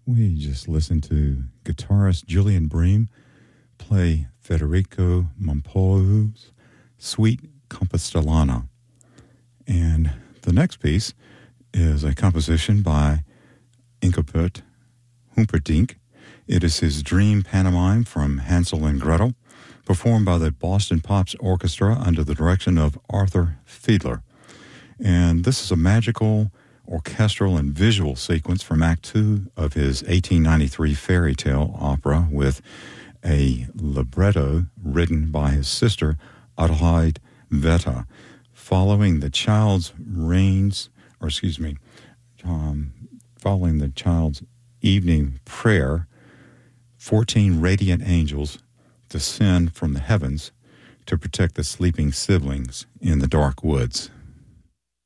We just listened to guitarist Julian Bream play Federico Mompou's Suite Compostelana. And the next piece is a composition by Enkapert Humperdinck. It is his dream pantomime from Hansel and Gretel, performed by the Boston Pops Orchestra under the direction of Arthur Fiedler. And this is a magical orchestral and visual sequence from Act 2 of his 1893 fairy tale opera with a libretto written by his sister Adelheid Wette. Following the child's evening prayer, 14 radiant angels descend from the heavens to protect the sleeping siblings in the dark woods.